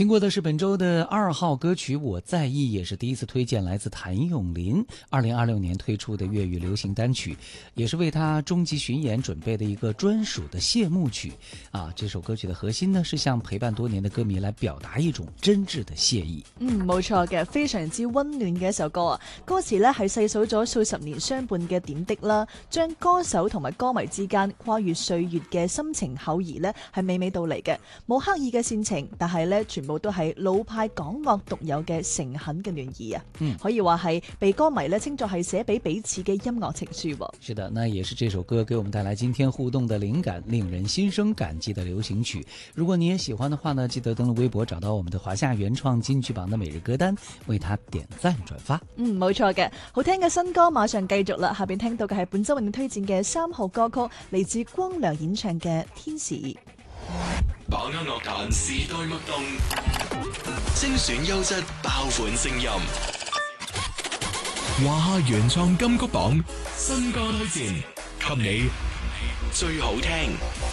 听过的是本周的2号歌曲《我在意》，也是第一次推荐来自谭咏麟2026年推出的粤语流行单曲，也是为他终极巡演准备的一个专属的谢幕曲啊。这首歌曲的核心呢，是向陪伴多年的歌迷來表達一種真摯的謝意。 冇錯嘅，非常之溫暖嘅一首歌啊！歌詞呢係細數咗數十年相伴嘅點滴啦，將歌手同埋歌迷之間跨越歲月嘅深情厚誼呢係娓娓道嚟嘅，冇刻意嘅煽情，但係呢全部都係老派港樂獨有嘅誠懇嘅暖意啊！可以話係被歌迷呢稱作係寫俾彼此嘅音樂情書。 是的，那也是這首歌給我們帶來今天互動的靈感，令人心生感激的流行曲。如果你也喜歡的話呢，記得登錄微博找到我們的華夏原創金曲榜的每日歌單，為它點讚轉發。 冇錯嘅，好聽嘅新歌馬上繼續啦！下邊聽到嘅係本周為你推薦嘅3號歌曲，嚟自光良演唱嘅《天使》。 把握樂壇時代脈動，精選優質爆款聲音。華夏原創金曲榜新歌推薦，給你最好聽。